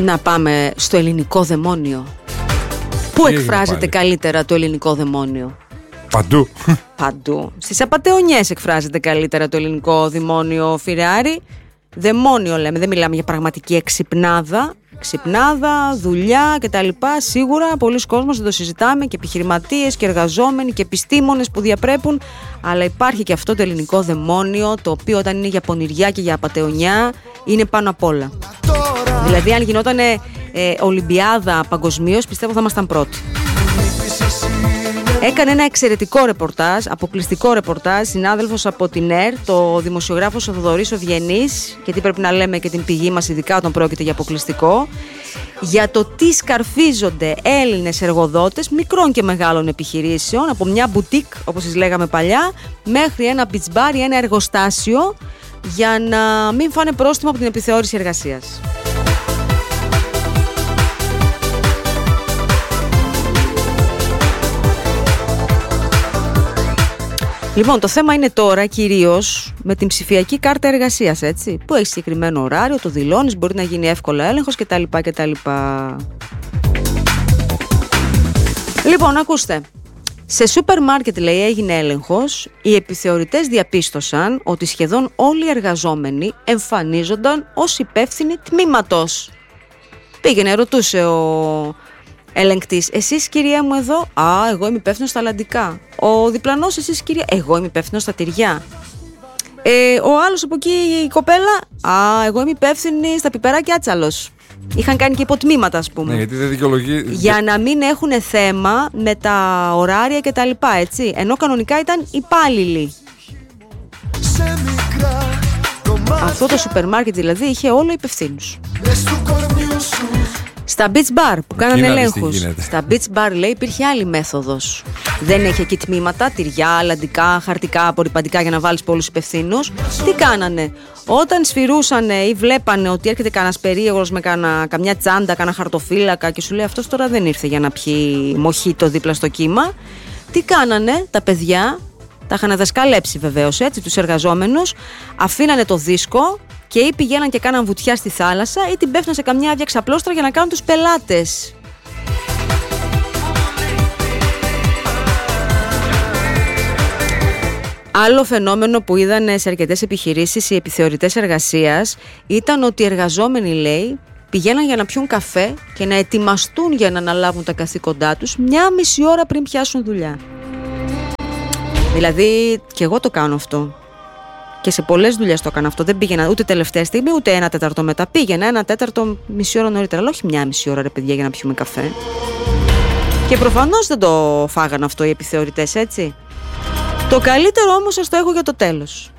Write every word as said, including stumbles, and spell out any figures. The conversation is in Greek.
Να πάμε στο ελληνικό δαιμόνιο. Πού εκφράζεται καλύτερα το ελληνικό δαιμόνιο? Παντού. Παντού. Στις απατεωνιές εκφράζεται καλύτερα το ελληνικό δημόνιο, Φιρεάρη. Δαιμόνιο λέμε, δεν μιλάμε για πραγματική εξυπνάδα. Ξυπνάδα, δουλειά κτλ. Σίγουρα πολλοί κόσμος δεν το συζητάμε, και επιχειρηματίες και εργαζόμενοι και επιστήμονες που διαπρέπουν. Αλλά υπάρχει και αυτό το ελληνικό δαιμόνιο, το οποίο όταν είναι για πονηριά και για απατεωνιά είναι πάνω απ' όλα. Δηλαδή, αν γινόταν ε, Ολυμπιάδα παγκοσμίως, πιστεύω θα ήμασταν πρώτοι. Έκανε ένα εξαιρετικό ρεπορτάζ, αποκλειστικό ρεπορτάζ, συνάδελφος από την ΕΡ, το δημοσιογράφος ο Θοδωρής ο Βιενής, γιατί πρέπει να λέμε και την πηγή μας, ειδικά όταν πρόκειται για αποκλειστικό, για το τι σκαρφίζονται Έλληνες εργοδότες μικρών και μεγάλων επιχειρήσεων, από μια μπουτίκ, όπως τις λέγαμε παλιά, μέχρι ένα beach bar ή ένα εργοστάσιο, για να μην φάνε πρόστιμο από την επιθεώρηση εργασίας. Λοιπόν, το θέμα είναι τώρα κυρίως με την ψηφιακή κάρτα εργασίας, έτσι, που έχει συγκεκριμένο ωράριο, το δηλώνεις, μπορεί να γίνει εύκολα έλεγχος κτλ. κτλ. Λοιπόν, ακούστε. Σε σούπερ μάρκετ, λέει, έγινε έλεγχος. Οι επιθεωρητές διαπίστωσαν ότι σχεδόν όλοι οι εργαζόμενοι εμφανίζονταν ως υπεύθυνοι τμήματος. Πήγαινε, ρωτούσε ο ελεγκτής, εσείς κυρία μου εδώ? Α, εγώ είμαι υπεύθυνος στα αλλαντικά. Ο διπλανός, εσείς κυρία? Εγώ είμαι υπεύθυνος στα τυριά. Ε, ο άλλος από εκεί, η κοπέλα? Α, εγώ είμαι υπεύθυνη στα πιπεράκια άτσαλος. Είχαν κάνει και υποτμήματα, ας πούμε. Ναι, γιατί δεν δικαιολογεί. Για να μην έχουν θέμα με τα ωράρια και τα λοιπά, έτσι. Ενώ κανονικά ήταν υπάλληλοι. Αυτό το σούπερ μάρκετ δηλαδή είχε όλο υπευθύνους. Στα beach bar που κάνανε ελέγχους, στα beach bar, λέει, υπήρχε άλλη μέθοδος. Δεν έχει εκεί τμήματα, τυριά, αλλαντικά, χαρτικά, απορρυπαντικά για να βάλεις πολλούς υπευθύνους. Τι κάνανε? Όταν σφυρούσανε ή βλέπανε ότι έρχεται κανένας περίεργος με κανα, καμιά τσάντα, κανένα χαρτοφύλακα και σου λέει αυτός τώρα δεν ήρθε για να πιει μοχίτο δίπλα στο κύμα, τι κάνανε τα παιδιά? Τα είχαν δασκαλέψει βεβαίως, έτσι, τους εργαζόμενους, αφήνανε το δίσκο και ή πηγαίναν και κάναν βουτιά στη θάλασσα ή την πέφτουν σε καμιά άδεια ξαπλώστρα για να κάνουν τους πελάτες. Άλλο φαινόμενο που είδαν σε αρκετές επιχειρήσεις οι επιθεωρητές εργασίας ήταν ότι οι εργαζόμενοι, λέει, πηγαίναν για να πιούν καφέ και να ετοιμαστούν για να αναλάβουν τα καθήκοντά τους μια μισή ώρα πριν πιάσουν δουλειά. Δηλαδή, και εγώ το κάνω αυτό. Και σε πολλές δουλειές το έκανα αυτό. Δεν πήγαινα ούτε τελευταία στιγμή, ούτε ένα τέταρτο μετά. Πήγαινα ένα τέταρτο μισή ώρα νωρίτερα. Αλλά όχι μια μισή ώρα, ρε παιδιά, για να πιούμε καφέ. Και προφανώς δεν το φάγαν αυτό οι επιθεωρητές, έτσι. Το καλύτερο όμως σας το έχω για το τέλος.